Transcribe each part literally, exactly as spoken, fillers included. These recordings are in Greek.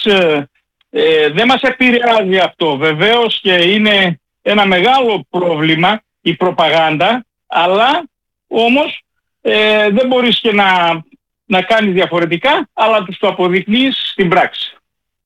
ε, ε, δεν μας επηρεάζει αυτό. Βεβαίως και είναι ένα μεγάλο πρόβλημα η προπαγάνδα, αλλά όμως ε, δεν μπορείς και να, να κάνεις διαφορετικά, αλλά τους το αποδεικνύεις στην πράξη.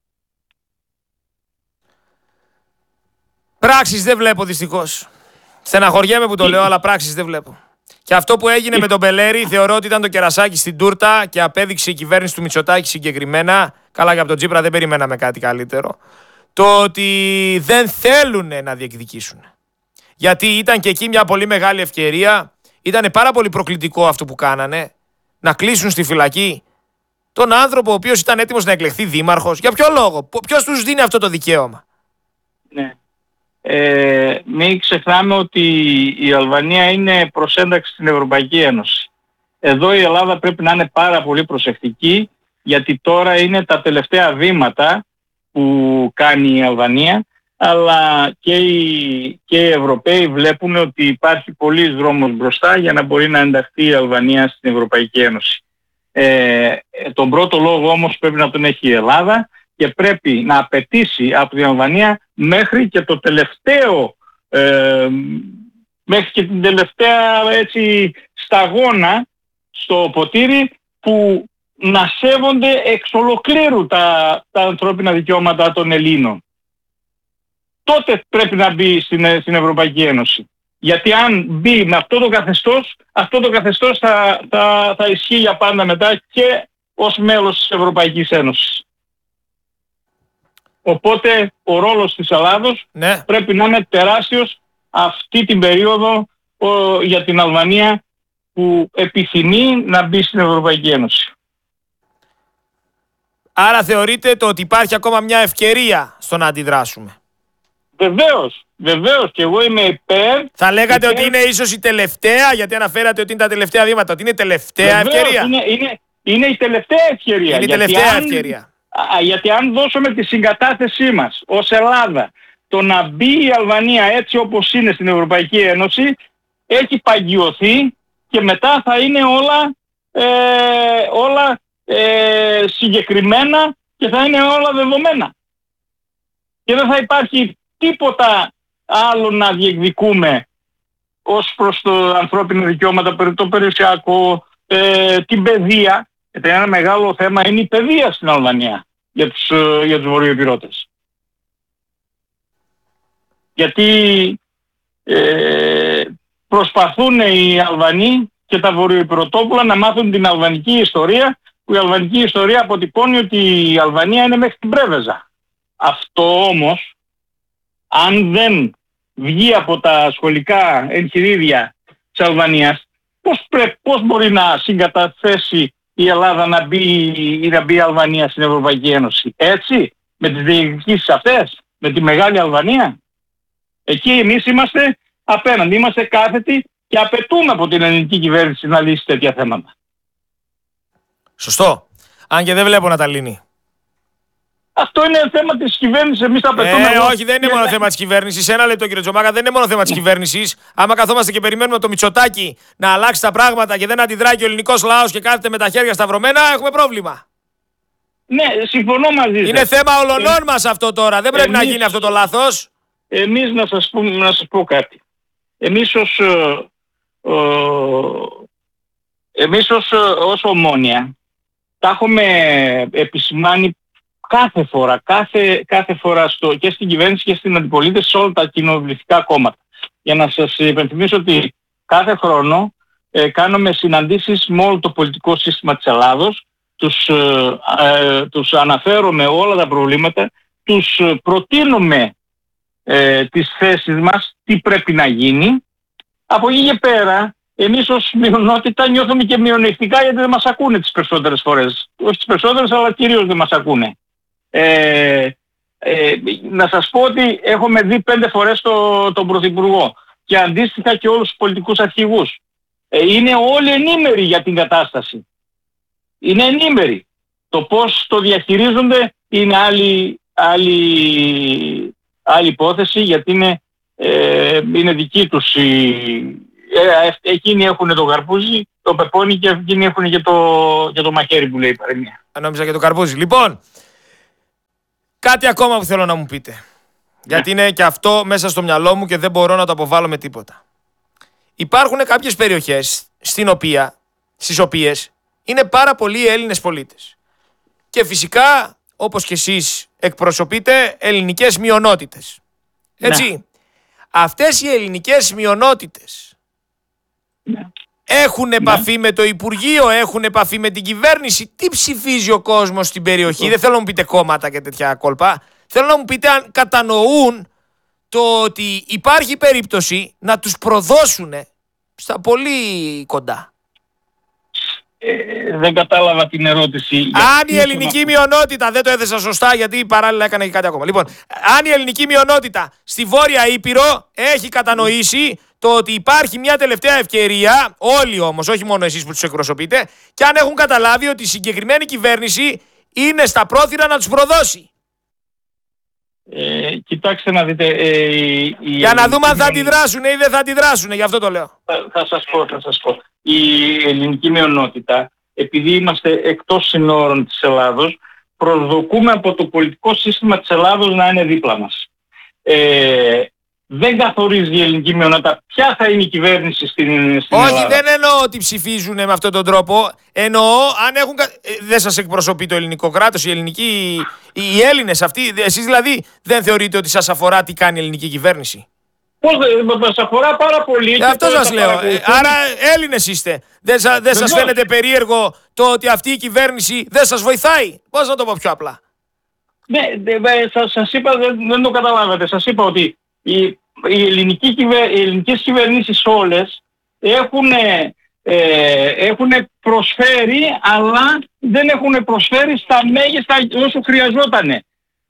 Πράξεις δεν βλέπω δυστυχώς. Στεναχωριέμαι που το λέω, αλλά πράξεις δεν βλέπω. Και αυτό που έγινε με τον Μπελέρη θεωρώ ότι ήταν το κερασάκι στην τούρτα και απέδειξε η κυβέρνηση του Μητσοτάκη συγκεκριμένα. Καλά, και από τον Τσίπρα δεν περιμέναμε κάτι καλύτερο. Το ότι δεν θέλουν να διεκδικήσουν. Γιατί ήταν και εκεί μια πολύ μεγάλη ευκαιρία. Ήταν πάρα πολύ προκλητικό αυτό που κάνανε. Να κλείσουν στη φυλακή τον άνθρωπο ο οποίος ήταν έτοιμος να εκλεχθεί δήμαρχος. Για ποιο λόγο, ποιος τους δίνει αυτό το δικαίωμα? Ναι. Ε, μην ξεχνάμε ότι η Αλβανία είναι προς ένταξη στην Ευρωπαϊκή Ένωση. Εδώ η Ελλάδα πρέπει να είναι πάρα πολύ προσεκτική, γιατί τώρα είναι τα τελευταία βήματα που κάνει η Αλβανία, αλλά και οι, και οι Ευρωπαίοι βλέπουν ότι υπάρχει πολλής δρόμος μπροστά για να μπορεί να ενταχθεί η Αλβανία στην Ευρωπαϊκή Ένωση. Ε, τον πρώτο λόγο όμως πρέπει να τον έχει η Ελλάδα και πρέπει να απαιτήσει από την Αλβανία μέχρι και το τελευταίο, ε, μέχρι και την τελευταία έτσι, σταγόνα στο ποτήρι, που να σέβονται εξ ολοκλήρου τα, τα ανθρώπινα δικαιώματα των Ελλήνων. Τότε πρέπει να μπει στην, στην Ευρωπαϊκή Ένωση. Γιατί αν μπει με αυτό το καθεστώς, αυτό το καθεστώς θα, θα, θα ισχύει για πάντα μετά και ως μέλος της Ευρωπαϊκής Ένωσης. Οπότε ο ρόλος της Ελλάδος ναι. πρέπει να είναι τεράστιος αυτή την περίοδο ο, για την Αλβανία που επιθυμεί να μπει στην Ευρωπαϊκή Ένωση. Άρα θεωρείτε το ότι υπάρχει ακόμα μια ευκαιρία στο να αντιδράσουμε? Βεβαίως, βεβαίως, και εγώ είμαι υπέρ. Θα λέγατε υπέρ... ότι είναι ίσως η τελευταία, γιατί αναφέρατε ότι είναι τα τελευταία βήματα, ότι είναι η τελευταία βεβαίως, ευκαιρία. Είναι, είναι, είναι η τελευταία ευκαιρία. Είναι η τελευταία αν, ευκαιρία. Α, γιατί αν δώσουμε τη συγκατάθεσή μας ως Ελλάδα, το να μπει η Αλβανία έτσι όπως είναι στην Ευρωπαϊκή Ένωση, έχει παγιωθεί και μετά θα είναι όλα, ε, όλα ε, συγκεκριμένα και θα είναι όλα δεδομένα. Και δεν θα υπάρχει τίποτα άλλο να διεκδικούμε ως προς το ανθρώπινο δικαιώματα, το περιουσιακό, ε, την παιδεία. Γιατί ένα μεγάλο θέμα είναι η παιδεία στην Αλβανία για τους, για τους βορειοϊπηρώτες. Γιατί ε, προσπαθούν οι Αλβανοί και τα βορειοϊπηρωτόπουλα να μάθουν την αλβανική ιστορία, που η αλβανική ιστορία αποτυπώνει ότι η Αλβανία είναι μέχρι την Πρέβεζα. Αυτό όμως, αν δεν βγει από τα σχολικά εγχειρίδια της Αλβανίας, πώς, πρέ, πώς μπορεί να συγκαταθέσει η Ελλάδα να μπει, ή να μπει η Αλβανία στην Ευρωπαϊκή Ένωση? Έτσι, με τις διεκδικήσεις αυτές, με τη μεγάλη Αλβανία? Εκεί εμείς είμαστε απέναντι, είμαστε κάθετοι και απαιτούμε από την ελληνική κυβέρνηση να λύσει τέτοια θέματα. Σωστό. Αν και δεν βλέπω να τα λύνει. Αυτό είναι θέμα της κυβέρνησης, εμείς τα απαιτούμε. Ε, όχι, δεν είναι μόνο θέμα της κυβέρνησης. Ένα λεπτό, κύριε Τζομάκα, δεν είναι μόνο θέμα της κυβέρνησης. Άμα καθόμαστε και περιμένουμε το Μητσοτάκη να αλλάξει τα πράγματα και δεν αντιδράει και ο ελληνικός λαός και κάθεται με τα χέρια σταυρωμένα, έχουμε πρόβλημα. Ναι, συμφωνώ μαζί σας. Είναι θέμα ολονών μας αυτό τώρα. Δεν πρέπει εμείς, να γίνει αυτό το λάθος. Εμείς να σας, πω, να σας πω κάτι. Εμείς ως, ε, ε, εμείς ως, ως Ομόνια τα έχουμε επισημάνει κάθε φορά, κάθε, κάθε φορά στο, και στην κυβέρνηση και στην αντιπολίτευση, σε όλα τα κοινοβουλευτικά κόμματα. Για να σας υπενθυμίσω ότι κάθε χρόνο ε, κάνουμε συναντήσεις με όλο το πολιτικό σύστημα της Ελλάδος, τους, ε, ε, τους αναφέρουμε όλα τα προβλήματα, τους προτείνουμε ε, τις θέσεις μας, τι πρέπει να γίνει. Από εκεί και πέρα, εμείς ως μειονότητα νιώθουμε και μειονεκτικά, γιατί δεν μας ακούνε τις περισσότερες φορές. Όχι τις περισσότερες, αλλά κυρίως δεν μας ακούνε. Ε, ε, να σας πω ότι έχουμε δει πέντε φορές το, τον Πρωθυπουργό και αντίστοιχα και όλους τους πολιτικούς αρχηγούς. Ε, είναι όλοι ενήμεροι για την κατάσταση. Είναι ενήμεροι. Το πώς το διαχειρίζονται είναι άλλη, άλλη, άλλη υπόθεση, γιατί είναι, ε, είναι δική τους η, ε, εκείνοι έχουν το καρπούζι, το πεπόνι, και εκείνοι έχουν και το, και το μαχαίρι που λέει η παροιμία. Νόμιζα και το καρπούζι. Λοιπόν, Κάτι ακόμα που θέλω να μου πείτε. Γιατί είναι και αυτό μέσα στο μυαλό μου και δεν μπορώ να το αποβάλω με τίποτα. Υπάρχουν κάποιες περιοχές στην οποία, στις οποίες είναι πάρα πολλοί Έλληνες πολίτες. Και φυσικά, όπως και εσείς εκπροσωπείτε, ελληνικές μειονότητες. Έτσι. Ναι. Αυτές οι ελληνικές μειονότητες ναι. έχουν επαφή ναι. με το Υπουργείο, έχουν επαφή με την κυβέρνηση. Τι ψηφίζει ο κόσμος στην περιοχή? Ναι. Δεν θέλω να μου πείτε κόμματα και τέτοια κόλπα. Θέλω να μου πείτε αν κατανοούν το ότι υπάρχει περίπτωση να τους προδώσουν στα πολύ κοντά. Ε, δεν κατάλαβα την ερώτηση. Αν η ελληνική μειονότητα, δεν το έθεσα σωστά γιατί παράλληλα έκανα και κάτι ακόμα. Λοιπόν, αν η ελληνική μειονότητα στη Βόρεια Ήπειρο έχει κατανοήσει το ότι υπάρχει μια τελευταία ευκαιρία, όλοι όμως, όχι μόνο εσείς που τους εκπροσωπείτε, και αν έχουν καταλάβει ότι η συγκεκριμένη κυβέρνηση είναι στα πρόθυρα να τους προδώσει. Ε, κοιτάξτε να δείτε. Ε, η, Για να δούμε αν θα αντιδράσουν ή δεν θα αντιδράσουν, γι' αυτό το λέω. Θα, θα σας πω, θα σας πω. Η ελληνική μειονότητα, επειδή είμαστε εκτός συνόρων της Ελλάδος, προσδοκούμε από το πολιτικό σύστημα της Ελλάδος να είναι δίπλα μας. Ε, δεν καθορίζει η ελληνική μειονότητα ποια θα είναι η κυβέρνηση στην, στην Όχι, Ελλάδα. δεν εννοώ ότι ψηφίζουν με αυτόν τον τρόπο. Εννοώ αν έχουν. Δεν σας εκπροσωπεί το ελληνικό κράτος, οι ελληνικοί. Οι Έλληνες αυτοί. Εσείς δηλαδή δεν θεωρείτε ότι σας αφορά τι κάνει η ελληνική κυβέρνηση? Πώς δεν μας αφορά πάρα πολύ. Ε, αυτό σας λέω. Ε, άρα Έλληνες είστε. Δεν, σα, δεν σας φαίνεται περίεργο το ότι αυτή η κυβέρνηση δεν σας βοηθάει? Πώς να το πω πιο απλά? Ναι, σας, σας είπα, δεν, δεν το καταλάβατε. Σας είπα ότι οι, οι, ελληνική κυβε, οι ελληνικές κυβερνήσεις όλες έχουν, ε, έχουν προσφέρει, αλλά δεν έχουν προσφέρει στα μέγιστα όσο χρειαζότανε.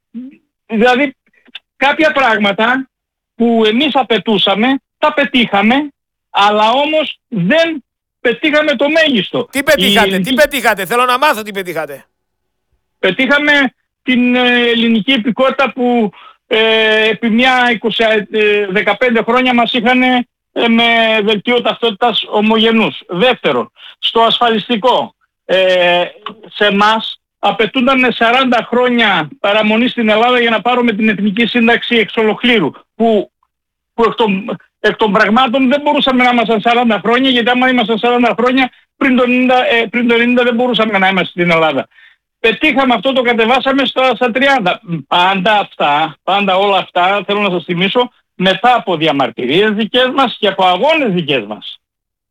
Δηλαδή κάποια πράγματα που εμείς απαιτούσαμε, τα πετύχαμε, αλλά όμως δεν πετύχαμε το μέγιστο. Τι πετύχατε, ελληνική... τι πετύχατε, θέλω να μάθω τι πετύχατε. Πετύχαμε την ελληνική υπηκότητα που ε, επί μια είκοσι, δεκαπέντε χρόνια μας είχαν ε, με δελτίο ταυτότητας ομογενούς. Δεύτερον, στο ασφαλιστικό, ε, σε εμάς απαιτούνταν σαράντα χρόνια παραμονή στην Ελλάδα για να πάρουμε την εθνική σύνταξη εξ ολοκλήρου, που, που εκ, των, εκ των πραγμάτων δεν μπορούσαμε να ήμασταν σαράντα χρόνια, γιατί άμα ήμασταν σαράντα χρόνια πριν το ενενήντα, ε, πριν το ενενήντα δεν μπορούσαμε να είμαστε στην Ελλάδα. Πετύχαμε αυτό, το κατεβάσαμε στα, στα τριάντα. Πάντα αυτά, πάντα όλα αυτά, θέλω να σας θυμίσω, μετά από διαμαρτυρίες δικές μας και από αγώνες δικές μας.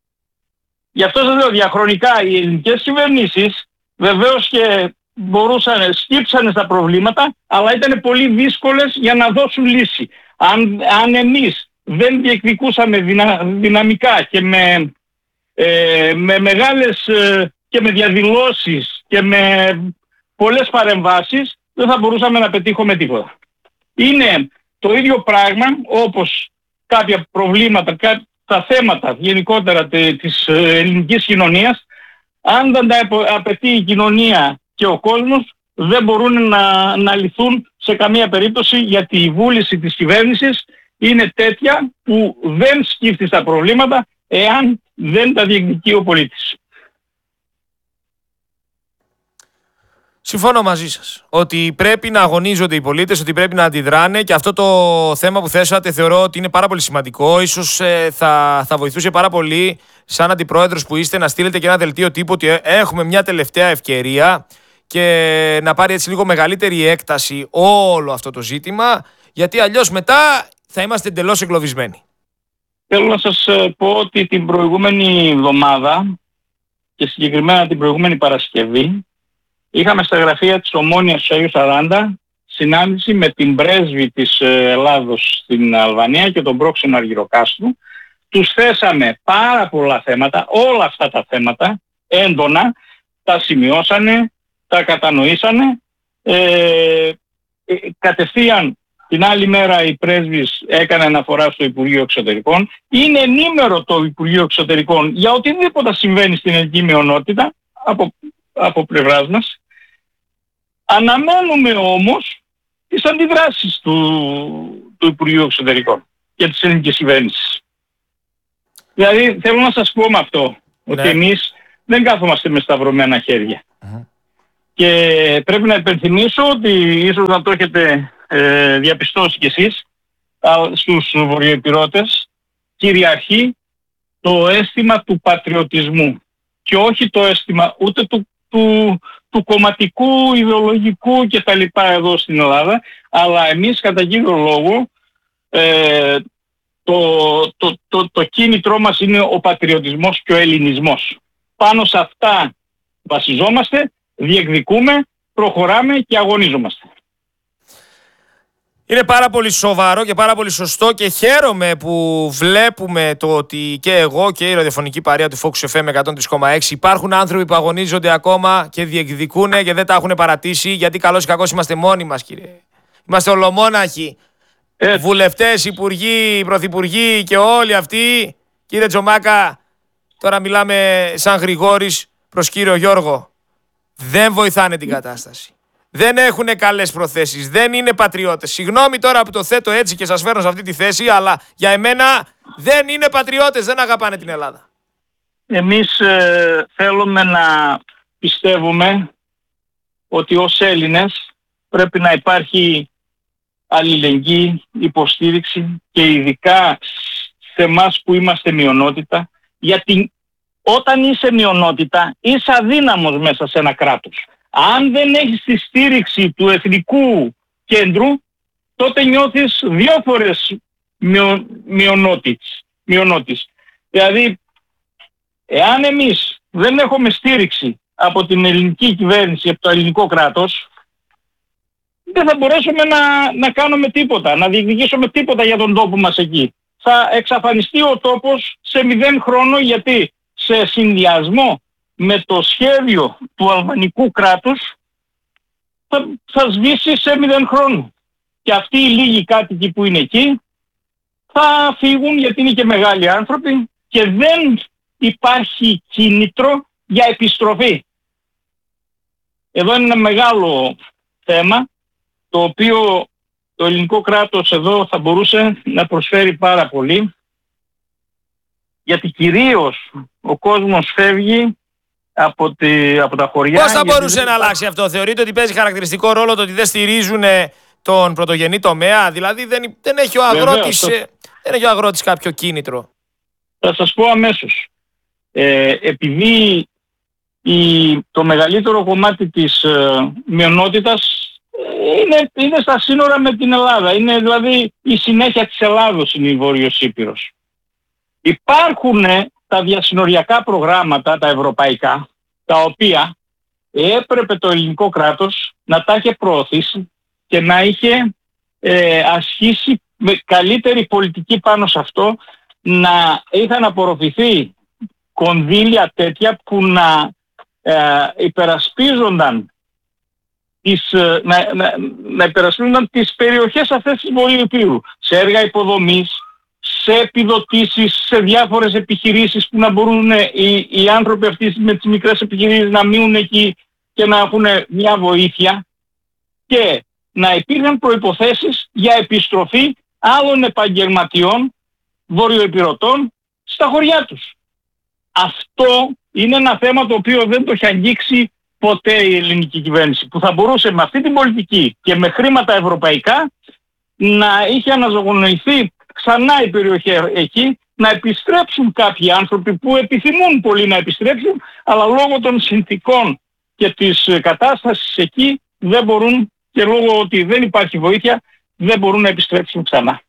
Γι' αυτό σας λέω, διαχρονικά οι ελληνικές κυβερνήσεις βεβαίως και μπορούσαν, σκύψανε στα προβλήματα, αλλά ήταν πολύ δύσκολες για να δώσουν λύση. Αν, αν εμείς δεν διεκδικούσαμε δυνα, δυναμικά και με, ε, με μεγάλες ε, και με διαδηλώσεις και με πολλές παρεμβάσεις, δεν θα μπορούσαμε να πετύχουμε τίποτα. Είναι το ίδιο πράγμα όπως κάποια προβλήματα, τα θέματα γενικότερα της ελληνικής κοινωνίας, αν δεν τα απαιτεί η κοινωνία και ο κόσμος, δεν μπορούν να, να λυθούν σε καμία περίπτωση, γιατί η βούληση της κυβέρνησης είναι τέτοια που δεν σκύφτει στα προβλήματα εάν δεν τα διεκδικεί ο πολίτης. Συμφωνώ μαζί σας ότι πρέπει να αγωνίζονται οι πολίτες, ότι πρέπει να αντιδράνε, και αυτό το θέμα που θέσατε θεωρώ ότι είναι πάρα πολύ σημαντικό. Ίσως ε, θα, θα βοηθούσε πάρα πολύ σαν αντιπρόεδρος που είστε να στείλετε και ένα δελτίο τύπου ότι έχουμε μια τελευταία ευκαιρία και να πάρει έτσι λίγο μεγαλύτερη έκταση όλο αυτό το ζήτημα, γιατί αλλιώς μετά θα είμαστε εντελώς εγκλωβισμένοι. Θέλω να σας πω ότι την προηγούμενη εβδομάδα και συγκεκριμένα την προηγούμενη Παρασκευή είχαμε στα γραφεία της Ομόνοιας του Αγίου Σαράντα συνάντηση με την πρέσβη της Ελλάδος στην Αλβανία και τον πρόξενο Αργυροκάστρου. Τους θέσαμε πάρα πολλά θέματα, όλα αυτά τα θέματα έντονα, τα σημειώσανε, τα κατανοήσανε. Ε, ε, κατευθείαν την άλλη μέρα η πρέσβης έκανε αναφορά στο Υπουργείο Εξωτερικών. Είναι ενήμερο το Υπουργείο Εξωτερικών για οτιδήποτε συμβαίνει στην ελληνική μειονότητα από, από πλευράς μας. Αναμένουμε όμως τις αντιδράσεις του, του Υπουργείου Εξωτερικών και της ελληνικής κυβέρνησης. Δηλαδή θέλω να σας πω με αυτό, ναι, ότι εμείς δεν κάθομαστε με σταυρωμένα χέρια. Mm-hmm. Και πρέπει να υπενθυμίσω ότι ίσως να το έχετε ε, διαπιστώσει κι εσείς, α, στους βορειοϊπηρώτες κυριαρχεί το αίσθημα του πατριωτισμού και όχι το αίσθημα ούτε του, του, του κομματικού, ιδεολογικού κτλ. Εδώ στην Ελλάδα, αλλά εμείς κατά κύριο λόγο ε, το, το, το, το κίνητρό μας είναι ο πατριωτισμός και ο ελληνισμός. Πάνω σε αυτά βασιζόμαστε, διεκδικούμε, προχωράμε και αγωνίζομαστε. Είναι πάρα πολύ σοβαρό και πάρα πολύ σωστό και χαίρομαι που βλέπουμε το ότι και εγώ και η ραδιοφωνική παρέα του Focus εφ εμ εκατόν τρία κόμμα έξι υπάρχουν άνθρωποι που αγωνίζονται ακόμα και διεκδικούν και δεν τα έχουν παρατήσει, γιατί καλώς ή κακώς είμαστε μόνοι μας, κύριε. Είμαστε ολομόναχοι. Ε. Βουλευτές, υπουργοί, πρωθυπουργοί και όλοι αυτοί. Κύριε Τζομάκα, τώρα μιλάμε σαν Γρηγόρης προς κύριο Γιώργο. Δεν βοηθάνε την κατάσταση. Δεν έχουν καλές προθέσεις. Δεν είναι πατριώτες. Συγγνώμη τώρα που το θέτω έτσι και σας φέρνω σε αυτή τη θέση, αλλά για εμένα δεν είναι πατριώτες. Δεν αγαπάνε την Ελλάδα. Εμείς ε, θέλουμε να πιστεύουμε ότι ως Έλληνες πρέπει να υπάρχει αλληλεγγύη, υποστήριξη και ειδικά σε εμάς που είμαστε μειονότητα, γιατί όταν είσαι μειονότητα είσαι αδύναμος μέσα σε ένα κράτος. Αν δεν έχεις τη στήριξη του εθνικού κέντρου, τότε νιώθεις δύο φορές μειο, μειονότης, μειονότης. Δηλαδή, εάν εμείς δεν έχουμε στήριξη από την ελληνική κυβέρνηση, από το ελληνικό κράτος, δεν θα μπορέσουμε να, να κάνουμε τίποτα, να διεκδικήσουμε τίποτα για τον τόπο μας εκεί. Θα εξαφανιστεί ο τόπος σε μηδέν χρόνο, γιατί σε συνδυασμό με το σχέδιο του αλβανικού κράτους θα, θα σβήσει σε μηδέν χρόνο. Και αυτοί οι λίγοι κάτοικοι που είναι εκεί θα φύγουν, γιατί είναι και μεγάλοι άνθρωποι και δεν υπάρχει κίνητρο για επιστροφή. Εδώ είναι ένα μεγάλο θέμα, το οποίο το ελληνικό κράτος εδώ θα μπορούσε να προσφέρει πάρα πολύ, γιατί κυρίως ο κόσμος φεύγει από, τη, από τα χωριά. Πώς θα μπορούσε να αλλάξει αυτό? Θεωρείτε ότι παίζει χαρακτηριστικό ρόλο το ότι δεν στηρίζουν τον πρωτογενή τομέα? Δηλαδή δεν, δεν, έχει ο αγρότης, Βεβαίως, δεν έχει ο αγρότης κάποιο κίνητρο? Θα σας πω αμέσως. Ε, επειδή η, το μεγαλύτερο κομμάτι της ε, μειονότητας είναι, είναι στα σύνορα με την Ελλάδα. Είναι δηλαδή η συνέχεια της Ελλάδος, είναι η Βόρειος Ήπειρος. Υπάρχουν τα διασυνοριακά προγράμματα, τα ευρωπαϊκά, τα οποία έπρεπε το ελληνικό κράτος να τα είχε προωθήσει και να είχε ε, ασχίσει με καλύτερη πολιτική πάνω σε αυτό, να είχαν απορροφηθεί κονδύλια τέτοια που να ε, υπερασπίζονταν τις, να, να, να υπερασπίζονταν τις περιοχές αυτές της Βορείου Ηπείρου, σε έργα υποδομής, σε επιδοτήσεις, σε διάφορες επιχειρήσεις που να μπορούν οι, οι άνθρωποι αυτοί με τις μικρές επιχειρήσεις να μείνουν εκεί και να έχουν μια βοήθεια, και να υπήρχαν προϋποθέσεις για επιστροφή άλλων επαγγελματιών βορειοϊπειρωτών στα χωριά τους. Αυτό είναι ένα θέμα το οποίο δεν το έχει αγγίξει ποτέ η ελληνική κυβέρνηση, που θα μπορούσε με αυτή την πολιτική και με χρήματα ευρωπαϊκά να είχε αναζωογονηθεί ξανά η περιοχή εκεί, να επιστρέψουν κάποιοι άνθρωποι που επιθυμούν πολύ να επιστρέψουν, αλλά λόγω των συνθηκών και της κατάστασης εκεί δεν μπορούν, και λόγω ότι δεν υπάρχει βοήθεια δεν μπορούν να επιστρέψουν ξανά.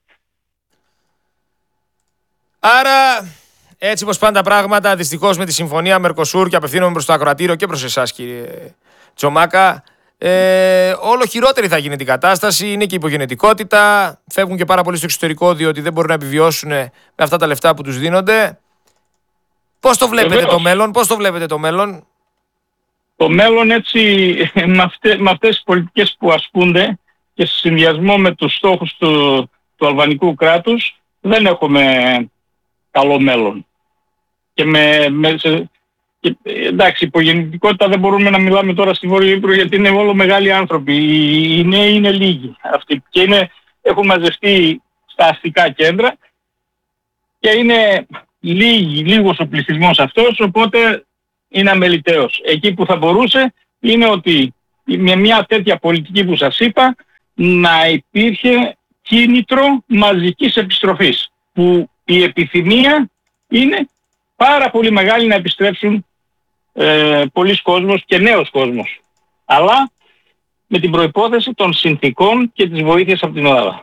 Άρα, έτσι πως πάνε τα πράγματα, δυστυχώς με τη συμφωνία Μερκοσούρ, και απευθύνομαι προς το ακροατήριο και προς εσάς, κύριε Τζομάκα, ε, όλο χειρότερη θα γίνει την κατάσταση. Είναι και η υπογενετικότητα. Φεύγουν και πάρα πολύ στο εξωτερικό, διότι δεν μπορούν να επιβιώσουν με αυτά τα λεφτά που τους δίνονται. Πώς το βλέπετε Βεβαίως. το μέλλον, πώς το βλέπετε το μέλλον? Το μέλλον, έτσι, με, αυτές, με αυτές τις πολιτικές που ασκούνται και σε συνδυασμό με τους στόχους του, του αλβανικού κράτους, δεν έχουμε καλό μέλλον. Και με, με, σε, και, εντάξει, υπογεννητικότητα δεν μπορούμε να μιλάμε τώρα στη Βόρεια Ύπρο, γιατί είναι όλο μεγάλοι άνθρωποι. Οι, οι νέοι είναι λίγοι αυτοί και είναι, έχουν μαζευτεί στα αστικά κέντρα και είναι λίγοι, λίγος ο πληθυσμός αυτός, οπότε είναι αμεληταίος. Εκεί που θα μπορούσε είναι ότι με μια τέτοια πολιτική που σας είπα, να υπήρχε κίνητρο μαζικής επιστροφής, που η επιθυμία είναι πάρα πολύ μεγάλη να επιστρέψουν ε, πολλοί κόσμος και νέος κόσμος. Αλλά με την προϋπόθεση των συνθήκων και της βοήθειας από την Ελλάδα.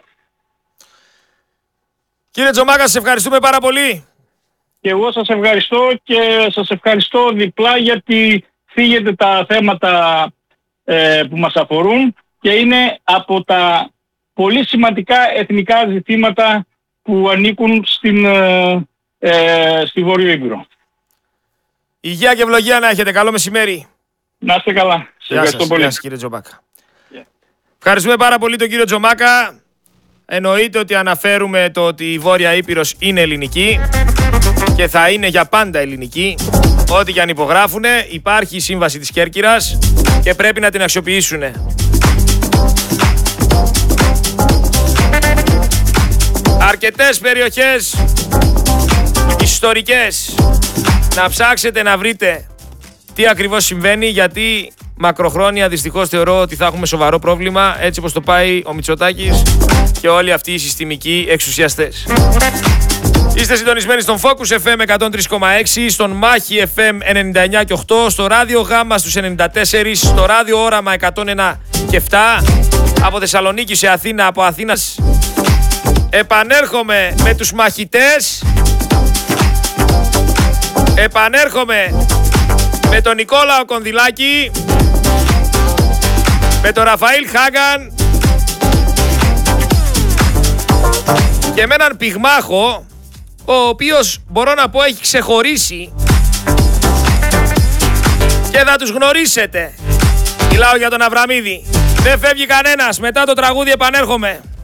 Κύριε Τζομάκα, σας ευχαριστούμε πάρα πολύ. Και εγώ σας ευχαριστώ και σας ευχαριστώ διπλά, γιατί φύγετε τα θέματα ε, που μας αφορούν και είναι από τα πολύ σημαντικά εθνικά ζητήματα που ανήκουν στην, ε, ε, στη Βόρειο Ήπειρο. Υγεία και ευλογία να έχετε. Καλό μεσημέρι. Να είστε καλά. Γεια σας ευχαριστώ πολύ. Γεια σας, κύριε Τζομάκα. Yeah. Ευχαριστούμε πάρα πολύ τον κύριο Τζομάκα. Εννοείται ότι αναφέρουμε το ότι η Βόρεια Ήπειρος είναι ελληνική και θα είναι για πάντα ελληνική. Ό,τι και αν υπογράφουνε, υπάρχει η Σύμβαση της Κέρκυρας και πρέπει να την αξιοποιήσουνε. Αρκετές περιοχές ιστορικές. Να ψάξετε να βρείτε τι ακριβώς συμβαίνει, γιατί μακροχρόνια δυστυχώς θεωρώ ότι θα έχουμε σοβαρό πρόβλημα, έτσι όπως το πάει ο Μητσοτάκης και όλοι αυτοί οι συστημικοί εξουσιαστές. Είστε συντονισμένοι στον Focus εφ εμ εκατόν τρία κόμμα έξι, στον Μάχη εφ εμ ενενήντα εννιά και οκτώ, στο Ράδιο Γάμα στους ενενήντα τέσσερα, στο Ράδιο Όραμα εκατόν ένα και επτά, από Θεσσαλονίκη σε Αθήνα, από Αθήνα. Επανέρχομαι με τους μαχητές. Επανέρχομαι με τον Νικόλαο Κονδυλάκη, με τον Ραφαήλ Χάγκαν και με έναν πυγμάχο, ο οποίος μπορώ να πω έχει ξεχωρίσει και θα τους γνωρίσετε. Μιλάω για τον Αβραμίδη. Δεν φεύγει κανένας. Μετά το τραγούδι επανέρχομαι.